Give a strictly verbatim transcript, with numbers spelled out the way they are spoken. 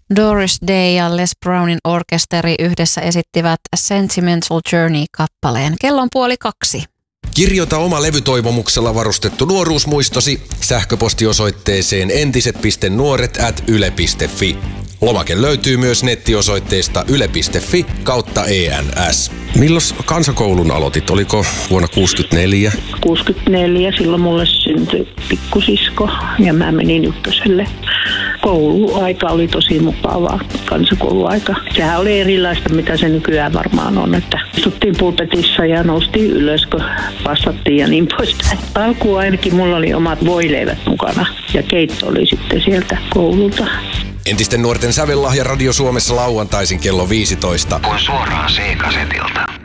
Doris Day ja Les Brownin orkesteri yhdessä esittivät Sentimental Journey-kappaleen. Kello on puoli kaksi. Kirjoita oma levytoivomuksella varustettu nuoruusmuistosi sähköpostiosoitteeseen entiset piste nuoret ät yle piste fi. Lomake löytyy myös nettiosoitteesta yle piste fi kautta E N S. Milloin kansakoulun aloitit? Oliko vuonna kuusikymmentäneljä? kuusikymmentäneljä, silloin mulle syntyi pikkusisko ja mä menin ykköselle. Kouluaika oli tosi mukavaa, kansakouluaika. Sehän oli erilaista, mitä se nykyään varmaan on, että istuttiin pulpetissa ja noustiin ylös, kun passattiin ja niin poispäin. Alkuun ainakin mulla oli omat voileivät mukana ja keitto oli sitten sieltä koululta. Entisten nuorten sävellahja Radio Suomessa lauantaisin kello viisitoista. On suoraan C-kasetilta.